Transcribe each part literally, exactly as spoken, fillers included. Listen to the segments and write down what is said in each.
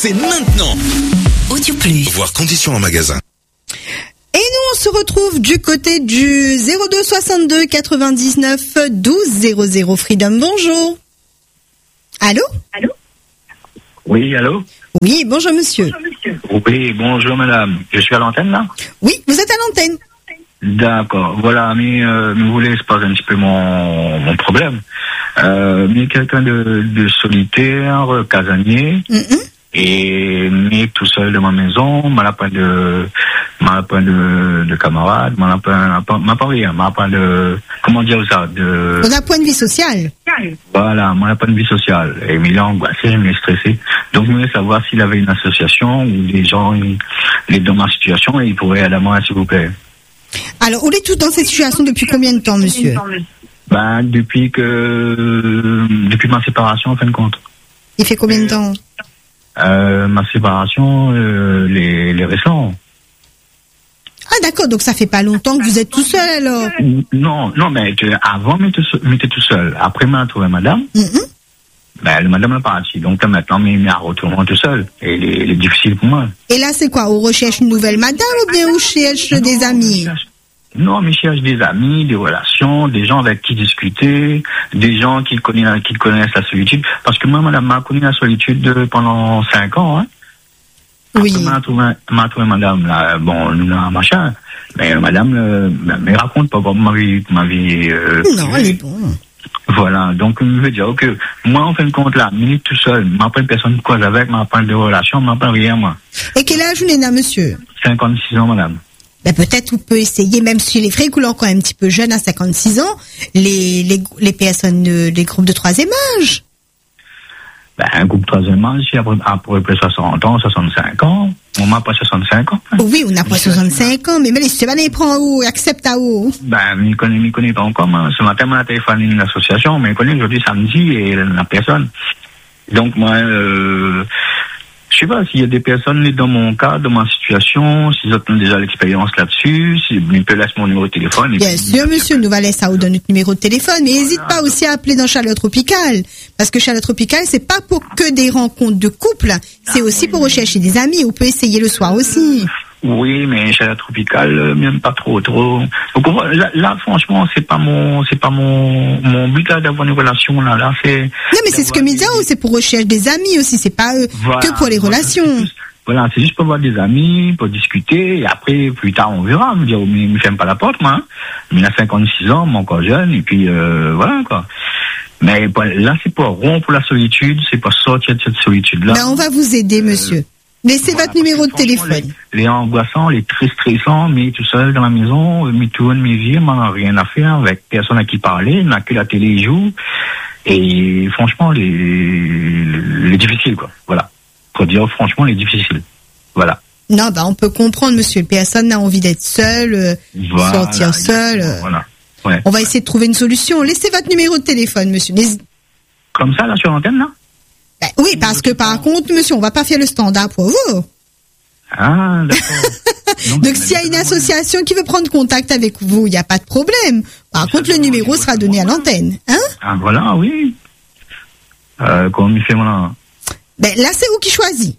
C'est maintenant. Audio Plus. Voir conditions en magasin. Et nous, on se retrouve du côté du zéro deux soixante-deux quatre-vingt-dix-neuf douze zéro zéro. Freedom, bonjour. Allô? Allô? Oui, allô? Oui, bonjour monsieur. Bonjour monsieur. Oui, bonjour madame. Je suis à l'antenne là? Oui, vous êtes à l'antenne. D'accord, voilà, mais euh, vous voulez exposer un petit peu mon, mon problème. Euh, mais quelqu'un de, de solitaire, casanier, Mm-hmm. et mais tout seul de ma maison, m'a pas de m'a pas de, de camarades, m'a pas m'a pas rien, m'a pas de comment dire ça, de On a point de vie sociale. voilà, m'a pas de vie sociale. Et il est angoissé, il est stressé. Donc je voulais savoir s'il avait une association où les gens ils, les dans ma situation et ils pourraient aller à moi s'il vous plaît. Alors, on est tous dans cette situation depuis combien de temps, monsieur? Ben depuis que depuis ma séparation en fin de compte. Il fait combien de temps? Euh, ma séparation, euh, les, les récents. Ah d'accord, donc ça fait pas longtemps que vous êtes tout seul alors. Non, non, mais tu, avant, j'étais tout, tout seul. Après, j'ai trouvé madame. Mm-hmm. Ben, le madame est partie. Donc, maintenant, je suis retourné tout seul. Et il est, il est difficile pour moi. Et là, c'est quoi? On recherche une nouvelle madame ou bien on cherche non, des amis? Non, mais je cherche des amis, des relations, des gens avec qui discuter, des gens qui connaissent, qui connaissent la solitude. Parce que moi, madame m'a connu la solitude pendant cinq ans, hein. Oui. M'a trouvé, m'a trouvé madame, là, bon, là, machin. Mais madame, euh, mais raconte pas ma vie, ma vie, euh, non, elle est bonne. Voilà. Donc, je veux dire que moi, en fin de compte, là, minute tout seul, m'a pas une personne de cause avec, m'a pas de relation, m'a pas rien, moi. Et quel âge vous êtes là, monsieur? cinquante-six ans, madame. Ben peut-être on peut essayer, même si les frais coulent encore un petit peu jeune à cinquante-six ans, les, les, les personnes, de, les groupes de troisième âge. Ben, un groupe de troisième âge, c'est après, après soixante ans, soixante-cinq ans. On m'a pas soixante-cinq ans. Hein. Oui, on n'a pas soixante-cinq ans, mais mais les citoyens, ils prennent où, acceptent à où. Ben, je ne connais, connais pas encore. Hein. Ce matin, on a téléphoné une association, mais je connais aujourd'hui samedi et la personne. Donc, moi, euh, je sais pas s'il y a des personnes dans mon cas, dans ma situation, s'ils ont déjà l'expérience là-dessus, s'ils peuvent laisser mon numéro de téléphone. Et Bien puis, sûr, monsieur, nous va laisser à vous donner notre numéro de téléphone, mais n'hésite pas aussi à appeler dans Chaleur Tropicale. Parce que Chaleur Tropicale, c'est pas pour que des rencontres de couple, c'est aussi pour rechercher des amis. On peut essayer le soir aussi. Oui, mais chez la tropicale, même pas trop, trop. Donc, là, là, franchement, c'est pas mon, c'est pas mon, mon but là d'avoir une relation là. Là, c'est. Non, mais c'est ce que Média, c'est pour rechercher des amis aussi. C'est pas euh, voilà, que pour les voilà, relations. C'est juste, voilà, c'est juste pour avoir des amis, pour discuter. Et après, plus tard, on verra. Me dire, mais me ferme pas la porte, moi. Hein. Il a cinquante-six ans, moi encore jeune, et puis euh, voilà quoi. Mais là, c'est pour rompre la solitude, c'est pour sortir de cette solitude là. Ben, on va vous aider, monsieur. Euh, Laissez voilà, votre numéro de téléphone. Les, les angoissants, les très stressants, mais tout seul dans la maison, mais tout mes vies, m'en a rien à faire avec personne à qui parler, n'a que la télé joue. Et franchement, les, les, les difficiles, quoi. Voilà. Pour dire franchement, les difficiles. Voilà. Non, bah, on peut comprendre, monsieur. Personne n'a envie d'être seul, euh, voilà, sortir seul. Euh, voilà. Ouais, on va ouais. essayer de trouver une solution. Laissez votre numéro de téléphone, monsieur. Les... Comme ça, là, sur l'antenne, là? Ben, oui, parce que par contre, monsieur, on va pas faire le standard pour vous. Ah, d'accord. Donc, s'il y a une association qui veut prendre contact avec vous, il n'y a pas de problème. Par contre, le numéro sera donné à l'antenne. Hein? Ah, voilà, oui. Euh, comment il fait, voilà? Ben, là, c'est vous qui choisit.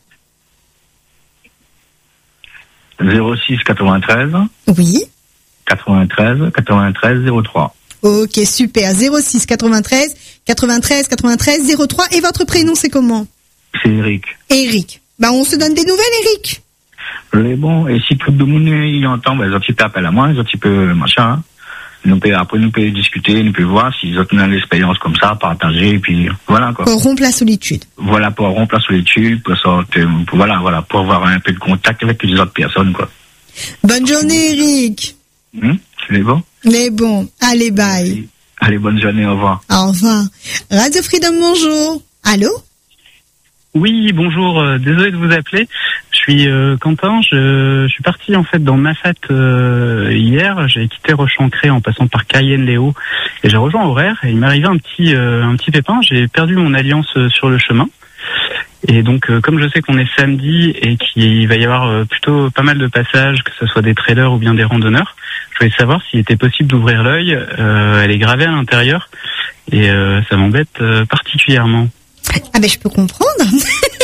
zéro six quatre-vingt-treize. Oui. quatre-vingt-treize, quatre-vingt-treize, zéro trois. Ok, super. zéro six quatre-vingt-treize, quatre-vingt-treize, quatre-vingt-treize, zéro trois. Et votre prénom, c'est comment? C'est Eric. Eric. Ben, on se donne des nouvelles, Eric. Mais bon, et si tout le monde il entend, ben, les autres, ils appellent à moi, les autres, ils peuvent, machin, hein. Nous peut, après, nous pouvons discuter, nous pouvons voir s'ils ont une expérience comme ça, partager, et puis, voilà, quoi. Pour rompre la solitude. Voilà, pour rompre la solitude, pour sortir, pour, voilà, voilà, pour avoir un peu de contact avec les autres personnes, quoi. Bonne journée, Eric. Hum, c'est bon? Les bons. Allez, bye. Allez, bonne journée, au revoir. Au revoir. Radio Freedom, bonjour. Allô? Oui, bonjour. Euh, désolé de vous appeler. Je suis euh, Quentin. Je, je suis parti en fait dans Massat euh, hier. J'ai quitté Rochancré en passant par Cayenne-les-Hauts et j'ai rejoint Horaire. Et il m'est arrivé un petit euh, un petit pépin. J'ai perdu mon alliance euh, sur le chemin. Et donc, euh, comme je sais qu'on est samedi et qu'il va y avoir euh, plutôt pas mal de passages, que ce soit des trailers ou bien des randonneurs, je voulais savoir s'il était possible d'ouvrir l'œil. Euh, elle est gravée à l'intérieur et euh, ça m'embête euh, particulièrement. Ah ben je peux comprendre.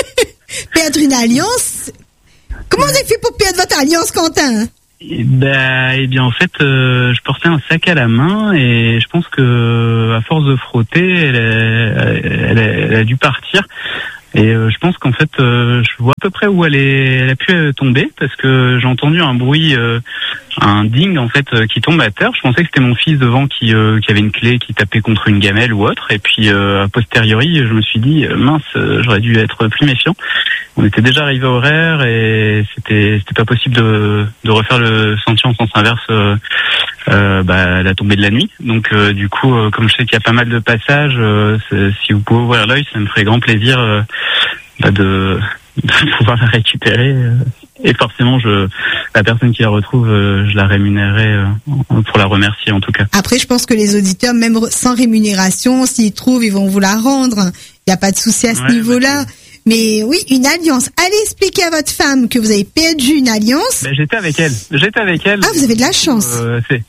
Perdre une alliance? Comment vous avez fait pour perdre votre alliance, Quentin? Eh ben, eh bien, en fait, euh, je portais un sac à la main et je pense que, à force de frotter, elle a, elle a, elle a dû partir. Et euh, je pense qu'en fait, euh, je vois à peu près où elle est, elle a pu euh, tomber parce que j'ai entendu un bruit, euh, un ding en fait euh, qui tombe à terre. Je pensais que c'était mon fils devant qui, euh, qui avait une clé qui tapait contre une gamelle ou autre. Et puis euh, a posteriori, je me suis dit euh, mince, euh, j'aurais dû être plus méfiant. On était déjà arrivé au horaire et c'était, c'était pas possible de, de refaire le sentier en sens inverse. Euh, euh, bah, la tombée de la nuit. Donc euh, du coup, euh, comme je sais qu'il y a pas mal de passages, euh, si vous pouvez ouvrir l'œil, ça me ferait grand plaisir euh, bah, de, de pouvoir la récupérer. Euh, et forcément, je, la personne qui la retrouve, euh, je la rémunérerai euh, pour la remercier en tout cas. Après, je pense que les auditeurs, même sans rémunération, s'ils trouvent, ils vont vous la rendre. Il n'y a pas de souci à ce ouais, niveau-là. Bah, mais oui, une alliance. Allez expliquer à votre femme que vous avez perdu une alliance. Ben, j'étais avec elle. J'étais avec elle. Ah, vous avez de la chance. Euh, c'est...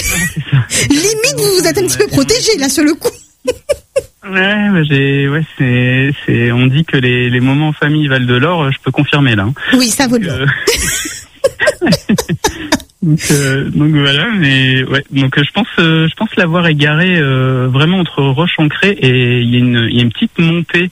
Limite, vous vous êtes un petit peu protégé là sur le coup. Ouais, bah j'ai, ouais, c'est, c'est, on dit que les, les moments en famille valent de l'or. Je peux confirmer là. Hein. Oui, ça vaut de l'or. Euh... donc, euh, donc voilà, mais ouais, donc je pense, euh, je pense l'avoir égaré euh, vraiment entre Roche-Ancré et il y a une, il y a une petite montée,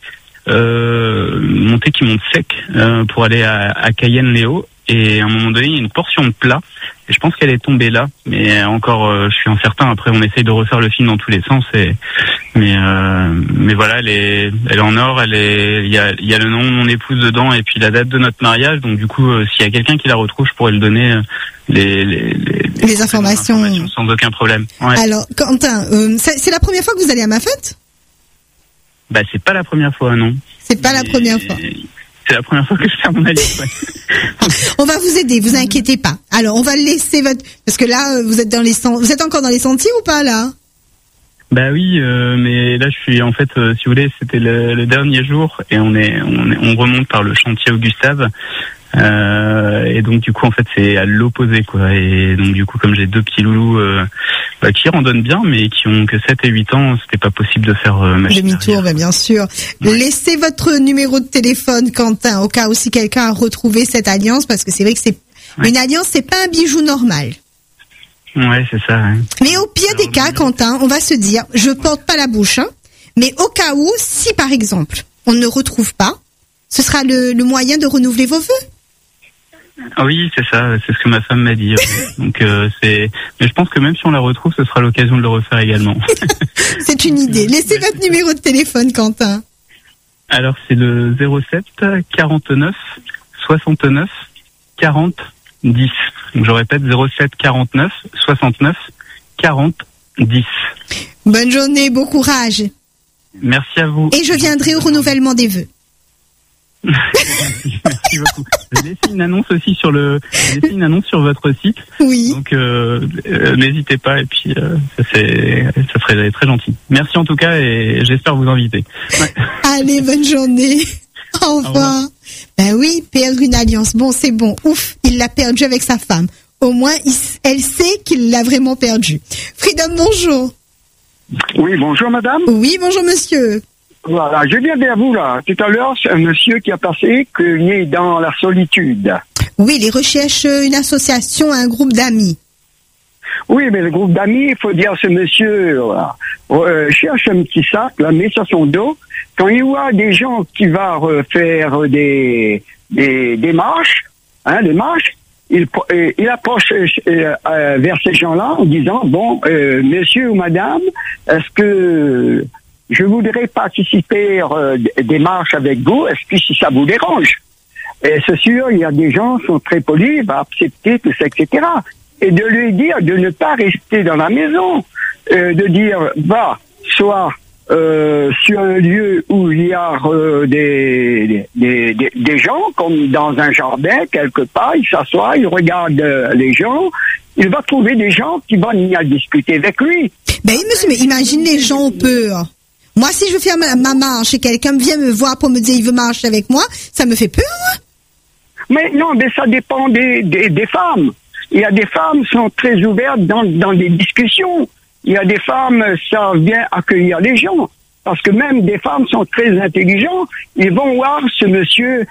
euh, montée qui monte sec euh, pour aller à, à Cayenne-les-Hauts. Et à un moment donné, il y a une portion de plat. Et je pense qu'elle est tombée là. Mais encore, euh, je suis incertain. Après, on essaye de refaire le film dans tous les sens. Et, mais, euh, mais voilà, elle est, elle est en or. Elle est, il y a, il y a le nom de mon épouse dedans et puis la date de notre mariage. Donc du coup, euh, s'il y a quelqu'un qui la retrouve, je pourrais le donner euh, les, les, les, les informations. informations sans aucun problème. Ouais. Alors, Quentin, euh, c'est, c'est la première fois que vous allez à ma fête? Bah, c'est pas la première fois, non. C'est pas mais... la première fois. C'est la première fois que je perds mon alliance. Ouais. On va vous aider, vous inquiétez pas. Alors, on va laisser votre, parce que là, vous êtes dans les, vous êtes encore dans les sentiers ou pas là? Bah oui, euh, mais là je suis en fait, euh, si vous voulez, c'était le, le dernier jour et on est, on est, on remonte par le chantier Augustave. Euh, et donc du coup en fait c'est à l'opposé quoi. Et donc du coup comme j'ai deux petits loulous euh, bah, qui randonnent bien mais qui ont que sept et huit ans, c'était pas possible de faire euh, machine demi-tour, bah, bien sûr. Ouais. Laissez votre numéro de téléphone, Quentin, au cas où si quelqu'un a retrouvé cette alliance, parce que c'est vrai que c'est ouais. une alliance, c'est pas un bijou normal. Ouais, c'est ça. Ouais. Mais au pire des cas, Quentin, on va se dire, je porte pas la bouche, hein, mais au cas où, si par exemple on ne retrouve pas, ce sera le, le moyen de renouveler vos vœux. Oui, c'est ça, c'est ce que ma femme m'a dit. Donc euh, c'est, mais je pense que même si on la retrouve, ce sera l'occasion de le refaire également. C'est une idée. Laissez votre numéro de téléphone, Quentin. Alors c'est le zéro sept quarante-neuf soixante-neuf quarante dix. Donc je répète zéro sept quarante-neuf soixante-neuf quarante dix. Bonne journée, bon courage. Merci à vous. Et je viendrai au renouvellement des vœux. Merci, merci beaucoup. Je laisse une annonce aussi sur le, je laisse une annonce sur votre site. Oui. Donc euh, euh, n'hésitez pas et puis euh, ça, c'est, ça serait très gentil. Merci en tout cas et j'espère vous inviter. Ouais. Allez, bonne journée. Au revoir. Au revoir. Ben oui, perdre une alliance. Bon, c'est bon. Ouf, il l'a perdu avec sa femme. Au moins, il, elle sait qu'il l'a vraiment perdu. Freedom, bonjour. Oui, bonjour madame. Oui, bonjour monsieur. Voilà, je viens vers vous là. Tout à l'heure, c'est un monsieur qui a passé qu'il est dans la solitude. Oui, il recherche une association, un groupe d'amis. Oui, mais le groupe d'amis, il faut dire ce monsieur là, euh, cherche un petit sac, là, met sur son dos. Quand il voit des gens qui vont faire des des, des marches, hein, des marches, il, il approche euh, euh, vers ces gens-là en disant bon, euh, monsieur ou madame, est-ce que je voudrais participer euh, des marches avec vous, est-ce que si ça vous dérange? Et c'est sûr, il y a des gens qui sont très polis, va accepter tout ça, et cetera. Et de lui dire de ne pas rester dans la maison, euh, de dire va soit euh, sur un lieu où il y a euh, des, des, des, des gens, comme dans un jardin, quelque part, il s'assoit, il regarde euh, les gens, il va trouver des gens qui vont venir discuter avec lui. Ben monsieur, mais imagine les gens ont peur. Moi, si je veux faire ma, ma marche et quelqu'un vient me voir pour me dire il veut marcher avec moi, ça me fait peur. Mais non, mais ça dépend des, des, des femmes. Il y a des femmes qui sont très ouvertes dans, dans des discussions. Il y a des femmes, ça vient accueillir les gens. Parce que même des femmes sont très intelligentes. Ils vont voir ce monsieur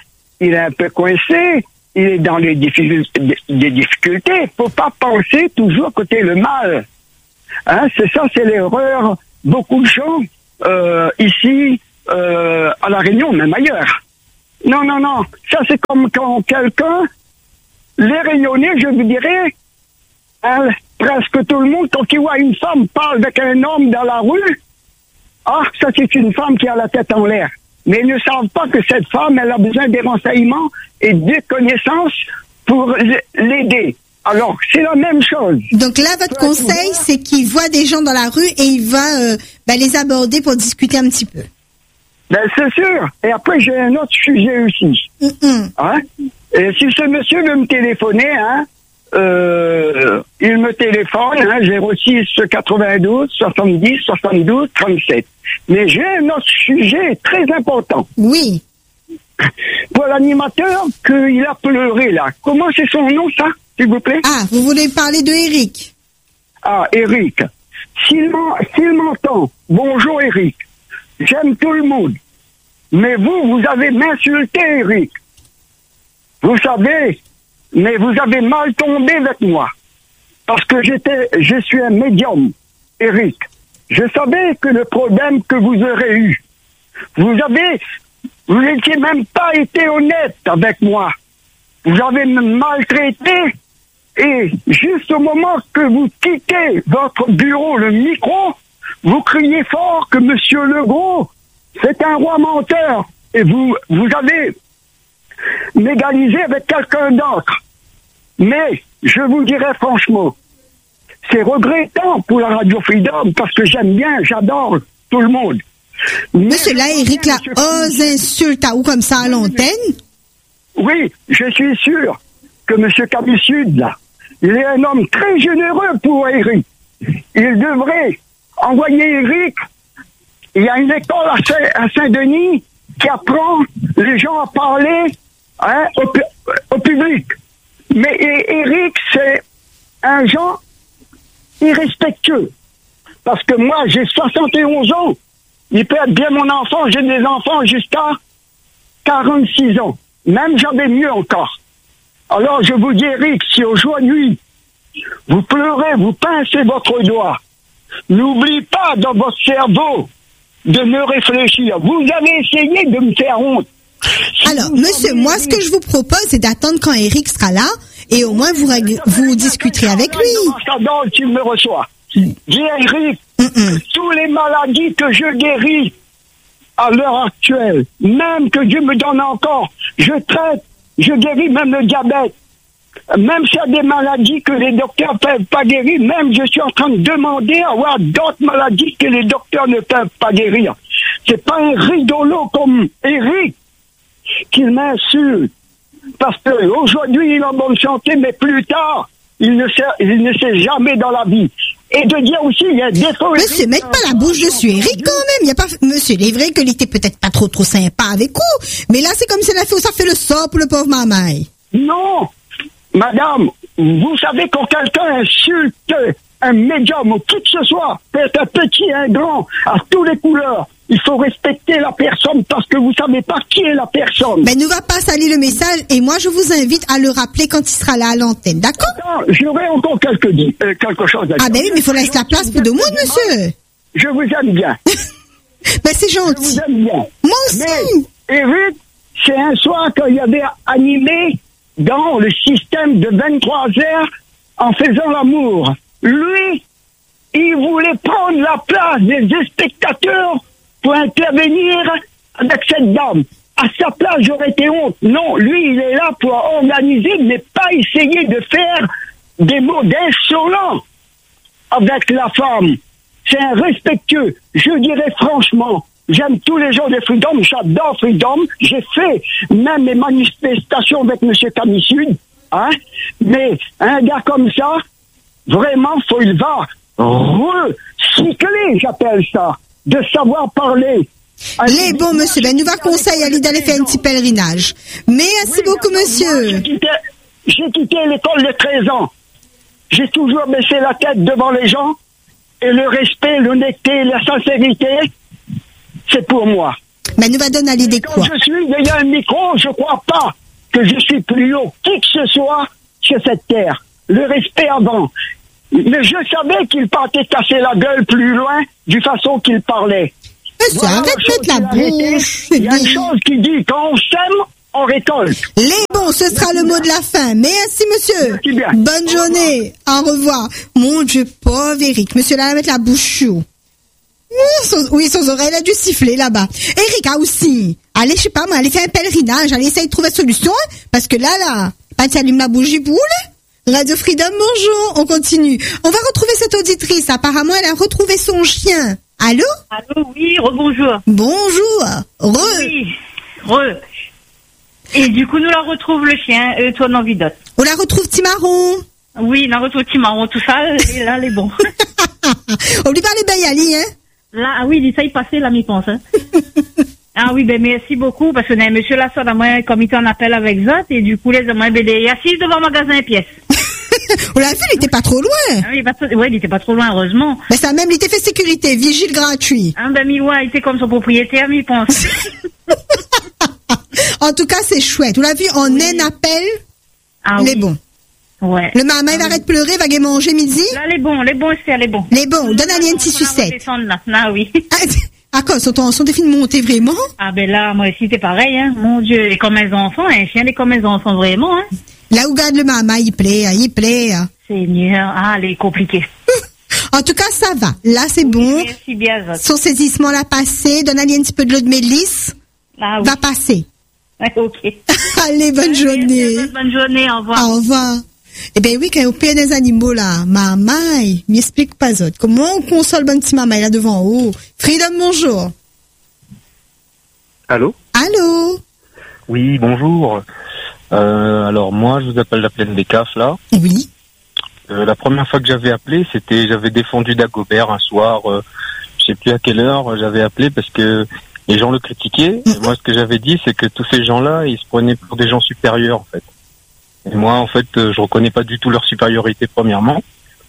il est un peu coincé, il est dans les difficultés, des difficultés. Faut pas penser toujours côté le mal. Hein, c'est ça, c'est l'erreur. Beaucoup de gens, euh, ici, euh, à La Réunion, même ailleurs. Non, non, non. Ça, c'est comme quand quelqu'un, les Réunionnais, je vous dirais, hein, presque tout le monde, quand il voit une femme parle avec un homme dans la rue, ah, ça, c'est une femme qui a la tête en l'air. Mais ils ne savent pas que cette femme, elle a besoin des renseignements et des connaissances pour l'aider. Alors, c'est la même chose. Donc là, votre conseil, c'est qu'il voit des gens dans la rue et il va euh, ben, les aborder pour discuter un petit peu. Ben, c'est sûr. Et après, j'ai un autre sujet aussi. Mm-mm. Hein? Et si ce monsieur veut me téléphoner, hein, euh, il me téléphone, hein, zéro six quatre-vingt-douze soixante-dix soixante-douze trente-sept. Mais j'ai un autre sujet très important. Oui. Pour l'animateur qu'il a pleuré là. Comment c'est son nom, ça, s'il vous plaît? Ah, vous voulez parler de Eric? Ah, Eric. S'il m'en- s'il m'entend, bonjour Eric. J'aime tout le monde. Mais vous, vous avez m'insulté, Eric. Vous savez, mais vous avez mal tombé avec moi. Parce que j'étais, je suis un médium, Eric. Je savais que le problème que vous aurez eu, vous avez, vous n'étiez même pas été honnête avec moi. Vous avez me maltraité et juste au moment que vous quittez votre bureau, le micro, vous criez fort que Monsieur Legault, c'est un roi menteur. Et vous, vous avez m'égalisé avec quelqu'un d'autre. Mais, je vous dirais franchement, c'est regrettant pour la Radio Freedom parce que j'aime bien, j'adore tout le monde. Mais Monsieur, là, Eric, là, Monsieur- ose insulte à ou comme ça à l'antenne? Oui, je suis sûr que M. Cabusud, là, il est un homme très généreux pour Eric. Il devrait envoyer Eric. Il y a une école à Saint- à Saint-Denis qui apprend les gens à parler, hein, au, pu- au public. Mais et- Eric, c'est un genre irrespectueux. Parce que moi, j'ai soixante et onze ans. Il peut être bien mon enfant. J'ai des enfants jusqu'à quarante-six ans. Même j'avais mieux encore. Alors je vous dis, Eric, si aujourd'hui vous pleurez, vous pincez votre doigt, n'oubliez pas dans votre cerveau de me réfléchir. Vous avez essayé de me faire honte. Si Alors, vous monsieur, avez moi, dit- ce que je vous propose, c'est d'attendre quand Eric sera là et au moins vous, rég- vous discuterez avec lui. L'ambassadeur qui me reçoit. Dis, Eric, Mm-mm. tous les maladies que je guéris à l'heure actuelle, même que Dieu me donne encore, je traite, je guéris même le diabète. Même s'il y a des maladies que les docteurs ne peuvent pas guérir, même je suis en train de demander à avoir d'autres maladies que les docteurs ne peuvent pas guérir. C'est pas un rigolo comme Eric qui m'insulte. Parce que aujourd'hui il est en bonne santé, mais plus tard, il ne sait, il ne sait jamais dans la vie. Et de dire aussi, il y a des défaut. Monsieur, mettez pas la bouche dessus, Eric, quand même. Il y a pas, monsieur, il est vrai que il était peut-être pas trop, trop sympa avec vous. Mais là, c'est comme si la fait, ça fait le sort pour le pauvre mamaille. Non, madame, vous savez quand quelqu'un insulte un médium ou qui que ce soit, peut être un petit, un grand, à toutes les couleurs, il faut respecter la personne parce que vous savez pas qui est la personne. Ben, nous va pas salir le message et moi, je vous invite à le rappeler quand il sera là à l'antenne, d'accord? Attends, j'aurais encore quelque, di- euh, quelque chose à dire. Ah ben oui, mais il faut laisser la place pour deux monde, monsieur. Je vous aime bien. Ben, c'est Je vous gentil. aime bien. Moi aussi. Mais, Eric, c'est un soir qu'il y avait animé dans le système de vingt-trois heures en faisant l'amour. Lui, il voulait prendre la place des spectateurs pour intervenir avec cette dame. À sa place, j'aurais été honte. Non, lui, il est là pour organiser, mais pas essayer de faire des mots d'insolents avec la femme. C'est un respectueux. Je dirais franchement, j'aime tous les gens de Freedom, j'adore Freedom. J'ai fait même mes manifestations avec M. Camisud, hein. Mais un gars comme ça, vraiment, faut il va recycler, j'appelle ça, de savoir parler. Les bons, monsieur. Ben, nous va conseiller à lui d'aller faire un petit pèlerinage. Merci Oui, beaucoup, moi, monsieur. J'ai quitté, j'ai quitté l'école de treize ans. J'ai toujours baissé la tête devant les gens. Et le respect, l'honnêteté, la sincérité, c'est pour moi. Mais nous va donner l'idée Quand quoi? je suis derrière un micro, je crois pas que je suis plus haut qui que ce soit sur cette terre. Le respect avant. Mais je savais qu'il partait casser la gueule plus loin du façon qu'il parlait. Mais ça, arrête de mettre la bouche. Il y a une chose qui dit, quand on sème, on récolte. Les bons, ce sera le mot de la fin. Merci, monsieur. Merci bien. Bonne journée. Au revoir. Mon Dieu, pauvre Eric. Monsieur, là, il va mettre la bouche chou. Oui, son oreille a dû siffler là-bas. Eric a aussi. Allez, je sais pas moi, allez faire un pèlerinage, allez essayer de trouver solution, hein, parce que là, là, pas tu allumes la bougie boule. Radio Freedom, bonjour, on continue. On va retrouver cette auditrice. Apparemment, elle a retrouvé son chien. Allô? Allô, oui, rebonjour. Bonjour. Re. Oui, re. Et du coup, nous la retrouve le chien, euh, toi, non, vidote. On la retrouve Timaron. Oui, on la retrouve Timaron, tout ça, et là, les bons. Oublie pas les Bayali, hein? Là, ah oui, ça y passait, là, m'y pense, hein. Ah oui, ben merci beaucoup, parce que euh, monsieur Lassard a moins comité en appel avec Zot, et du coup, les a moins bédé assis devant le magasin et pièces. On l'a vu, il était pas trop loin. Ah oui, pas trop, ouais, il était pas trop loin, heureusement. Mais ça a même, il était fait sécurité, vigile gratuit. Ah ben, Miwa, il était comme son propriétaire, m'y pense. En tout cas, c'est chouette. On l'a vu, en Oui. un appel, Ah les oui. bons. Ouais. Le maman, il va arrêter de pleurer, va gagner manger midi. Là, les bons, les bons, c'est les bons. Les bons, donne à un petit On va sucette. descendre, là. Ah oui. Ah, quoi, sont, sont des filles de monter vraiment? Ah ben là, moi aussi, c'est pareil, hein. Mon Dieu, et comme mes enfants, un chien est comme mes enfants, vraiment, hein. Là où garde le maman, il plaît, il plaît. Seigneur, ah, elle est compliquée. En tout cas, ça va. Là, c'est bon. Merci bien, Zot. Son saisissement l'a passé. Donne à un petit peu de l'eau de mélisse. Ah oui. Va passer. Ok. Allez, bonne journée. Merci, bonne journée, au revoir. Au revoir. Eh bien oui, quand il y a au pire des animaux là, maman, il m'explique pas autre. Comment on console bon petit maman là devant haut? Freedom, bonjour. Allô? Allô? Oui, bonjour. Euh, alors moi, je vous appelle la plaine des Cafs là. Oui. Euh, la première fois que j'avais appelé, c'était, j'avais défendu Dagobert un soir. Euh, je sais plus à quelle heure j'avais appelé parce que les gens le critiquaient. Et moi, ce que j'avais dit, c'est que tous ces gens-là, ils se prenaient pour des gens supérieurs en fait. Et moi, en fait, euh, je reconnais pas du tout leur supériorité premièrement.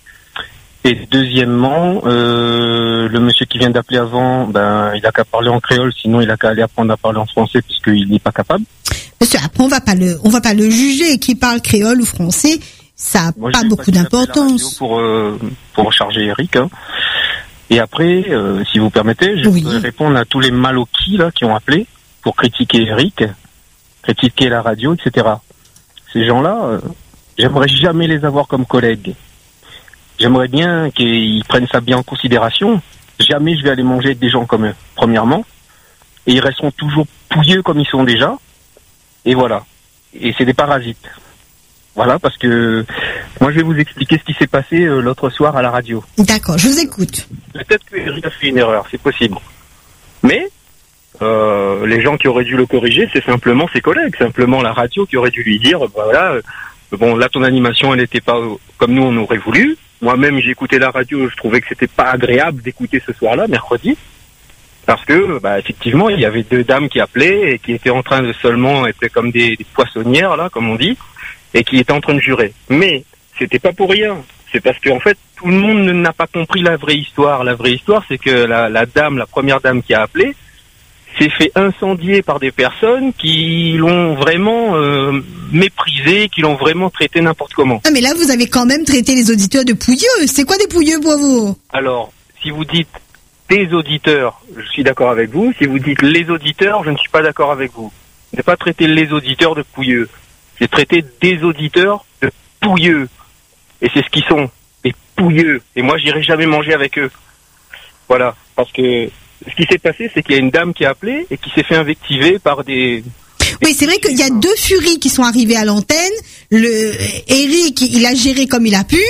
Et deuxièmement, euh, le monsieur qui vient d'appeler avant, ben, il a qu'à parler en créole, sinon il a qu'à aller apprendre à parler en français puisqu'il n'est pas capable. Monsieur, après on va pas le, on va pas le juger qui parle créole ou français. Ça Moi, n'a pas je vais beaucoup passer l'appeler à la radio d'importance. Pour, euh, pour recharger Eric. Hein. Et après, euh, si vous permettez, je Oui. voudrais répondre à tous les maloquis là qui ont appelé pour critiquer Eric, critiquer la radio, et cetera. Ces gens-là, euh, j'aimerais jamais les avoir comme collègues. J'aimerais bien qu'ils prennent ça bien en considération. Jamais je vais aller manger avec des gens comme eux, premièrement. Et ils resteront toujours pouilleux comme ils sont déjà. Et voilà. Et c'est des parasites. Voilà, parce que moi je vais vous expliquer ce qui s'est passé euh, l'autre soir à la radio. D'accord, je vous écoute. Peut-être que Eric a fait une erreur, c'est possible. Mais euh, les gens qui auraient dû le corriger, c'est simplement ses collègues, simplement la radio qui aurait dû lui dire, bah, voilà, euh, bon là ton animation elle n'était pas euh, comme nous on aurait voulu. Moi-même j'ai écouté la radio, je trouvais que c'était pas agréable d'écouter ce soir-là, mercredi, parce que bah, effectivement il y avait deux dames qui appelaient et qui étaient en train de seulement être comme des, des poissonnières là, comme on dit, et qui étaient en train de jurer. Mais c'était pas pour rien. C'est parce qu'en fait, tout le monde n'a pas compris la vraie histoire. La vraie histoire, c'est que la, la dame, la première dame qui a appelé, s'est fait incendier par des personnes qui l'ont vraiment euh, méprisé, qui l'ont vraiment traité n'importe comment. Ah mais là vous avez quand même traité les auditeurs de pouilleux. C'est quoi des pouilleux pour vous? Alors, si vous dites des auditeurs, je suis d'accord avec vous. Si vous dites les auditeurs, je ne suis pas d'accord avec vous. Je n'ai pas traité les auditeurs de pouilleux. J'ai traité des auditeurs de pouilleux. Et c'est ce qu'ils sont, des pouilleux. Et moi, j'irai jamais manger avec eux. Voilà. Parce que ce qui s'est passé, c'est qu'il y a une dame qui a appelé et qui s'est fait invectiver par des... Oui, c'est vrai qu'il y a deux furies qui sont arrivées à l'antenne. Le Eric, il a géré comme il a pu.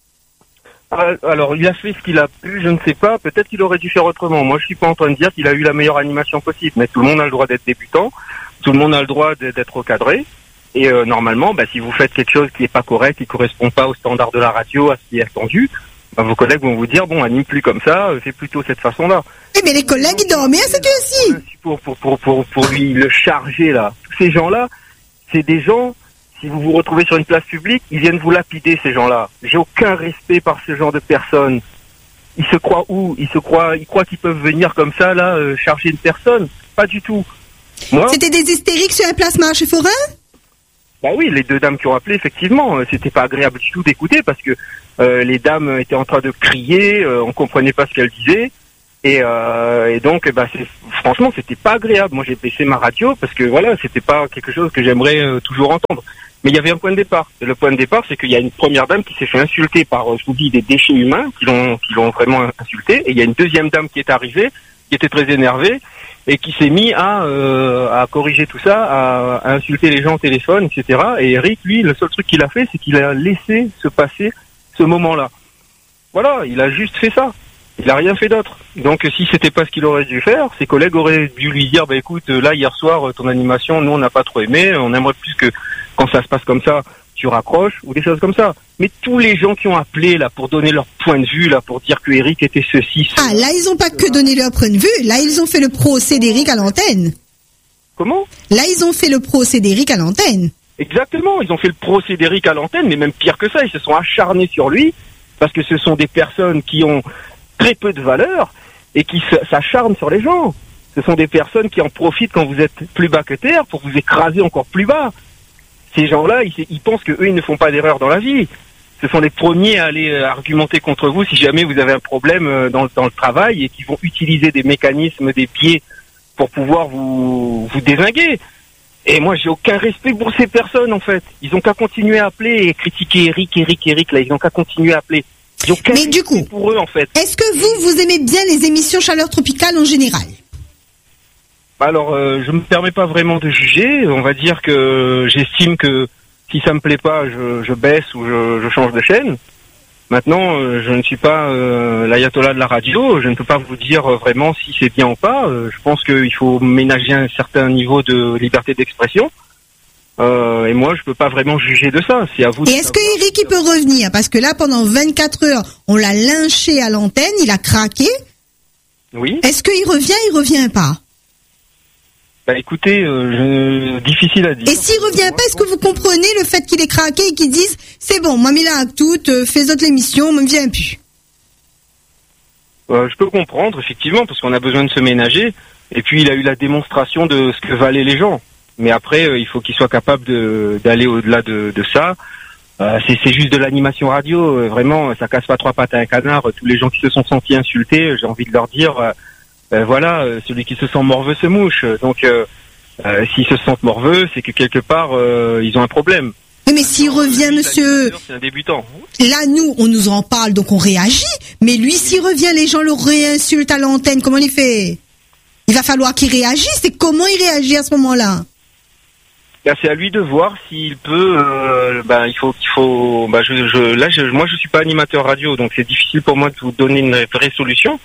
Alors, il a fait ce qu'il a pu, je ne sais pas. Peut-être qu'il aurait dû faire autrement. Moi, je suis pas en train de dire qu'il a eu la meilleure animation possible. Mais tout le monde a le droit d'être débutant. Tout le monde a le droit d'être recadré. Et euh, normalement, bah, si vous faites quelque chose qui n'est pas correct, qui correspond pas aux standards de la radio, à ce qui est attendu, bah, vos collègues vont vous dire, bon, anime plus comme ça, euh, fais plutôt cette façon-là. Oui, mais les collègues, ils dormaient à cette heure-ci. Pour, pour, pour, pour, pour lui le charger, là. Tous ces gens-là, c'est des gens, si vous vous retrouvez sur une place publique, ils viennent vous lapider, ces gens-là. J'ai aucun respect par ce genre de personnes. ils se croient où? Ils se croient, ils croient qu'ils peuvent venir comme ça, là, euh, charger une personne? Pas du tout. Moi, C'était des hystériques sur un place marché forain? bah oui, les deux dames qui ont appelé, effectivement, euh, c'était pas agréable du tout d'écouter parce que euh, les dames étaient en train de crier, euh, on comprenait pas ce qu'elles disaient. Et, euh, et donc, bah, c'est, franchement, c'était pas agréable. Moi, j'ai baissé ma radio parce que voilà, c'était pas quelque chose que j'aimerais euh, toujours entendre. Mais il y avait un point de départ. Et le point de départ, c'est qu'il y a une première dame qui s'est fait insulter par, euh, je vous dis, des déchets humains qui l'ont, qui l'ont vraiment insulté. Et il y a une deuxième dame qui est arrivée, qui était très énervée et qui s'est mis à, euh, à corriger tout ça, à, à insulter les gens au téléphone, et cetera. Et Eric, lui, le seul truc qu'il a fait, c'est qu'il a laissé se passer ce moment-là. Voilà, il a juste fait ça. Il a rien fait d'autre. Donc si c'était pas ce qu'il aurait dû faire, ses collègues auraient dû lui dire bah écoute, là hier soir ton animation, nous on n'a pas trop aimé, on aimerait plus que quand ça se passe comme ça, tu raccroches ou des choses comme ça. Mais tous les gens qui ont appelé là pour donner leur point de vue là, pour dire que Eric était ceci. Ah là ils ont pas que donné leur point de vue, là ils ont fait le procès d'Eric à l'antenne. Comment? Là ils ont fait le procès d'Eric à l'antenne. Exactement, ils ont fait le procès d'Eric à l'antenne, mais même pire que ça, ils se sont acharnés sur lui parce que ce sont des personnes qui ont très peu de valeur et qui s'acharnent sur les gens. Ce sont des personnes qui en profitent quand vous êtes plus bas que terre pour vous écraser encore plus bas. Ces gens-là, ils, ils pensent que eux, ils ne font pas d'erreur dans la vie. Ce sont les premiers à aller argumenter contre vous si jamais vous avez un problème dans, dans le travail et qui vont utiliser des mécanismes des pieds pour pouvoir vous, vous dézinguer. Et moi, j'ai aucun respect pour ces personnes, en fait. Ils ont qu'à continuer à appeler et critiquer Eric, Eric, Eric, là. Ils ont qu'à continuer à appeler. Mais du coup, pour eux, en fait. Est-ce que vous, vous aimez bien les émissions Chaleur Tropicale en général? Alors, euh, je me permets pas vraiment de juger. On va dire que j'estime que si ça me plaît pas, je, je baisse ou je, je change de chaîne. Maintenant, euh, je ne suis pas euh, l'ayatollah de la radio. Je ne peux pas vous dire euh, vraiment si c'est bien ou pas. Euh, je pense qu'il faut ménager un certain niveau de liberté d'expression. Euh, et moi, je peux pas vraiment juger de ça. C'est à vous. Et est-ce que Eric il peut revenir? Parce que là, pendant vingt-quatre heures, on l'a lynché à l'antenne, il a craqué. Oui. Est-ce qu'il revient? Il revient pas? Bah écoutez, euh, je... difficile à dire. Et s'il revient pas, est-ce que vous comprenez le fait qu'il est craqué et qu'il dise c'est bon, moi mis là toute, euh, fais autre l'émission, me viens plus? Euh, je peux comprendre effectivement parce qu'on a besoin de se ménager. Et puis il a eu la démonstration de ce que valaient les gens. Mais après, euh, il faut qu'il soit capable de, d'aller au-delà de, de ça. Euh, c'est, c'est juste de l'animation radio. Euh, vraiment, ça casse pas trois pattes à un canard. Tous les gens qui se sont sentis insultés, j'ai envie de leur dire, euh, euh, voilà, euh, celui qui se sent morveux se mouche. Donc, euh, euh, s'ils se sentent morveux, c'est que quelque part, euh, ils ont un problème. Oui, mais s'il revient, lui, monsieur... C'est un débutant. Là, nous, on nous en parle, donc on réagit. Mais lui, s'il revient, les gens le réinsultent à l'antenne. Comment il fait? Il va falloir qu'il réagisse. Et comment il réagit à ce moment-là? Bah, c'est à lui de voir s'il peut. Euh, bah, il faut qu'il faut. Bah, je, je, là, je, moi, je suis pas animateur radio, donc c'est difficile pour moi de vous donner une vraie solution.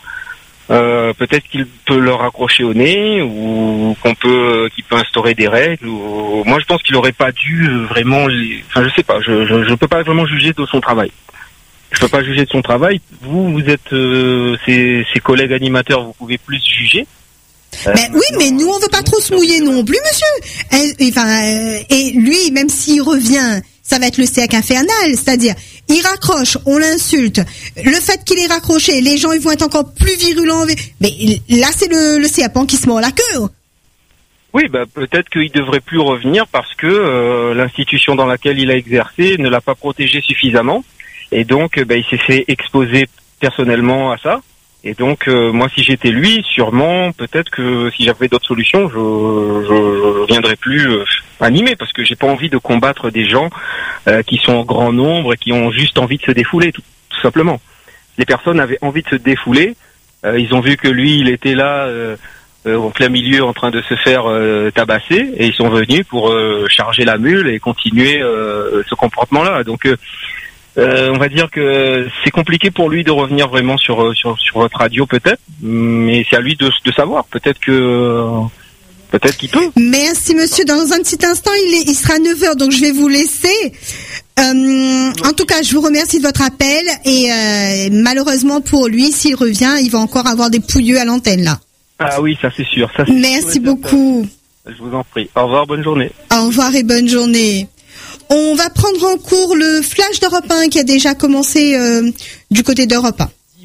Euh, peut-être qu'il peut le raccrocher au nez, ou qu'on peut, qu'il peut instaurer des règles. Ou, moi, je pense qu'il aurait pas dû vraiment. Les, enfin, je sais pas. Je, je, je peux pas vraiment juger de son travail. Je peux pas juger de son travail. Vous, vous êtes euh, ses, ses collègues animateurs, vous pouvez plus juger. Euh, ben oui, mais nous on veut pas trop se mouiller non plus, monsieur. Et, enfin, euh, et lui, même s'il revient, ça va être le cercle infernal, c'est-à-dire, il raccroche, on l'insulte. Le fait qu'il ait raccroché, les gens ils vont être encore plus virulents. Mais là, c'est le, le serpent qui se mord la queue. Oui, bah peut-être qu'il devrait plus revenir parce que euh, l'institution dans laquelle il a exercé ne l'a pas protégé suffisamment, et donc bah, il s'est fait exposer personnellement à ça. Et donc, euh, moi, si j'étais lui, sûrement, peut-être que si j'avais d'autres solutions, je, je, je viendrais plus euh, animer, parce que j'ai pas envie de combattre des gens euh, qui sont en grand nombre et qui ont juste envie de se défouler, tout, tout simplement. Les personnes avaient envie de se défouler. Euh, ils ont vu que lui, il était là, euh, euh, en plein milieu, en train de se faire euh, tabasser, et ils sont venus pour euh, charger la mule et continuer euh, ce comportement-là. Donc, euh, Euh, on va dire que c'est compliqué pour lui de revenir vraiment sur sur sur votre radio peut-être, mais c'est à lui de de savoir. Peut-être que peut-être qu'il peut. Merci monsieur. Dans un petit instant, il est il sera neuf heures, donc je vais vous laisser. Euh, en tout cas, je vous remercie de votre appel et euh, malheureusement pour lui, s'il revient, il va encore avoir des pouilleux à l'antenne là. Ah oui, ça c'est sûr. Ça, c'est Merci sûr beaucoup. Je vous en prie. Au revoir, bonne journée. Au revoir et bonne journée. On va prendre en cours le flash d'Europe un qui a déjà commencé euh, du côté d'Europe un.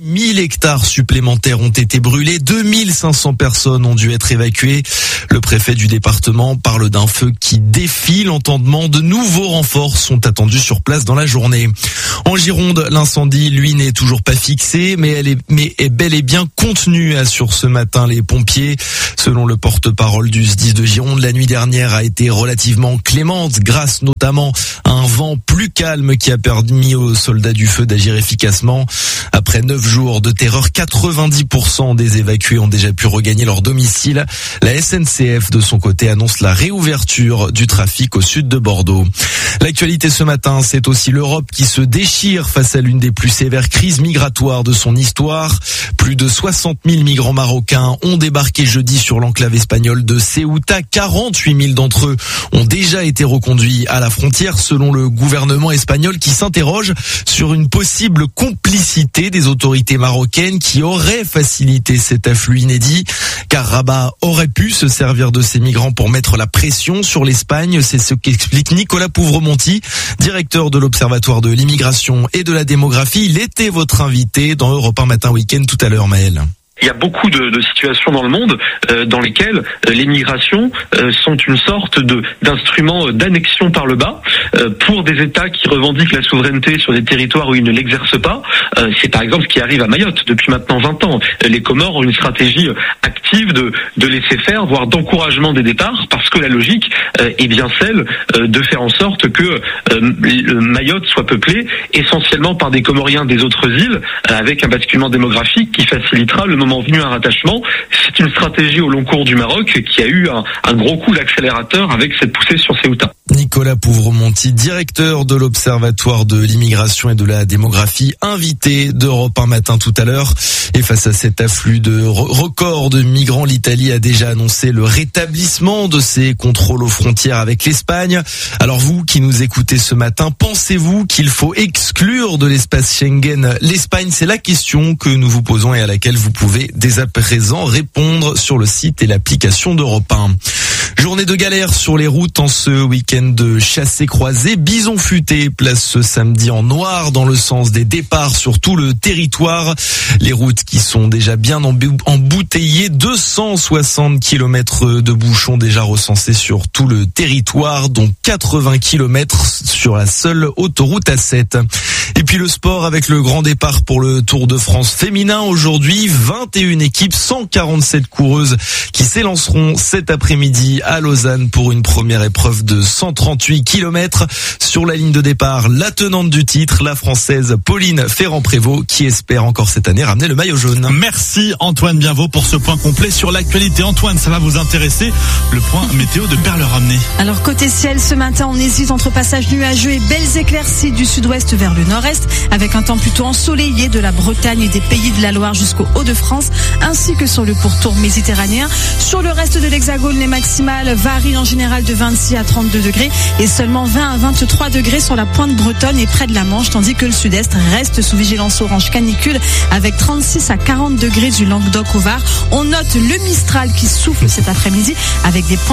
mille hectares supplémentaires ont été brûlés. deux mille cinq cents personnes ont dû être évacuées. Le préfet du département parle d'un feu qui défie l'entendement. De nouveaux renforts sont attendus sur place dans la journée. En Gironde, l'incendie, lui, n'est toujours pas fixé, mais elle est, mais est bel et bien contenu, assurent ce matin les pompiers. Selon le porte-parole du S D I S de Gironde, la nuit dernière a été relativement clémente, grâce notamment à un vent plus calme qui a permis aux soldats du feu d'agir efficacement. Après neuf jours de terreur, quatre-vingt-dix pour cent des évacués ont déjà pu regagner leur domicile. La S N C F, de son côté, annonce la réouverture du trafic au sud de Bordeaux. L'actualité ce matin, c'est aussi l'Europe qui se déchire face à l'une des plus sévères crises migratoires de son histoire. Plus de soixante mille migrants marocains ont débarqué jeudi sur l'enclave espagnole de Ceuta. quarante-huit mille d'entre eux ont déjà été reconduits à la frontière, selon le gouvernement espagnol, qui s'interroge sur une possible complicité des autorités marocaines qui auraient facilité cet afflux inédit, car Rabat aurait pu se servir de ces migrants pour mettre la pression sur l'Espagne. C'est ce qu'explique Nicolas Pouvremonti, directeur de l'Observatoire de l'immigration et de la démographie. Il était votre invité dans Europe un Matin Week-end tout à l'heure, Maël. Il y a beaucoup de, de situations dans le monde euh, dans lesquelles euh, les migrations euh, sont une sorte de d'instrument d'annexion par le bas euh, pour des États qui revendiquent la souveraineté sur des territoires où ils ne l'exercent pas. Euh, c'est par exemple ce qui arrive à Mayotte depuis maintenant vingt ans. Les Comores ont une stratégie active de, de laisser faire, voire d'encouragement des départs, parce que la logique euh, est bien celle euh, de faire en sorte que euh, Mayotte soit peuplée essentiellement par des Comoriens des autres îles, euh, avec un basculement démographique qui facilitera le moment venu un rattachement. C'est une stratégie au long cours du Maroc qui a eu un, un gros coup d'accélérateur avec cette poussée sur Ceuta. Nicolas Pouvremonti, directeur de l'Observatoire de l'immigration et de la démographie, invité d'Europe un Matin tout à l'heure. Et face à cet afflux de record de migrants, l'Italie a déjà annoncé le rétablissement de ses contrôles aux frontières avec l'Espagne. Alors vous qui nous écoutez ce matin, pensez-vous qu'il faut exclure de l'espace Schengen l'Espagne? C'est la question que nous vous posons et à laquelle vous pouvez dès à présent répondre sur le site et l'application d'Europe un. Journée de galère sur les routes en ce week-end de chassé-croisé. Bison futé place ce samedi en noir dans le sens des départs sur tout le territoire. Les routes qui sont déjà bien embouteillées. deux cent soixante kilomètres de bouchons déjà recensés sur tout le territoire, dont quatre-vingts kilomètres sur la seule autoroute A sept. Et puis le sport avec le grand départ pour le Tour de France féminin aujourd'hui. vingt et une équipes, cent quarante-sept coureuses qui s'élanceront cet après-midi à Lausanne pour une première épreuve de cent trente-huit kilomètres. Sur la ligne de départ, la tenante du titre, la Française Pauline Ferrand-Prévot, qui espère encore cette année ramener le maillot jaune. Merci Antoine Bienvaux pour ce point complet sur l'actualité. Antoine, ça va vous intéresser, le point météo de Perle Ramené. Alors côté ciel, ce matin, on hésite entre passages nuageux et belles éclaircies du sud-ouest vers le nord-est, avec un temps plutôt ensoleillé de la Bretagne et des pays de la Loire jusqu'au Hauts-de-France, ainsi que sur le pourtour méditerranéen. Sur le reste de l'Hexagone, les maximales varient en général de vingt-six à trente-deux degrés et seulement vingt à vingt-trois degrés sur la pointe bretonne et près de la Manche, tandis que le sud-est reste sous vigilance orange canicule avec trente-six à quarante degrés du Languedoc au Var. On note le Mistral qui souffle cet après-midi avec des points